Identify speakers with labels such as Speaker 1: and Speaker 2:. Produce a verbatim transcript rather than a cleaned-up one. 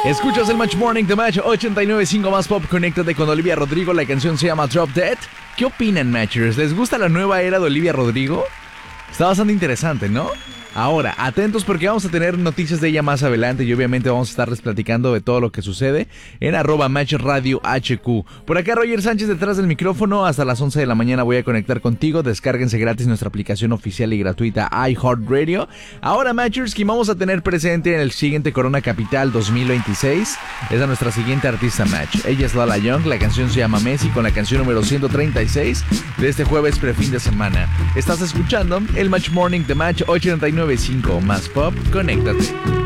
Speaker 1: Escuchas el Match Morning de Match ochenta y nueve punto cinco más pop. Conéctate con Olivia Rodrigo. La canción se llama Drop Dead. ¿Qué opinan, Matchers? ¿Les gusta la nueva era de Olivia Rodrigo? Está bastante interesante, ¿no? Ahora, atentos porque vamos a tener noticias de ella más adelante y obviamente vamos a estarles platicando de todo lo que sucede en arroba Match Radio H Q. Por acá Roger Sánchez detrás del micrófono. Hasta las once de la mañana voy a conectar contigo. Descárguense gratis nuestra aplicación oficial y gratuita iHeartRadio. Ahora, Matchers, que vamos a tener presente en el siguiente Corona Capital dos mil veintiséis es a nuestra siguiente artista Match. Ella es Lala Young, la canción se llama Messi con la canción número ciento treinta y seis de este jueves prefin de semana. Estás escuchando el Match Morning de Match ochenta y nueve punto cinco más pop. Conéctate.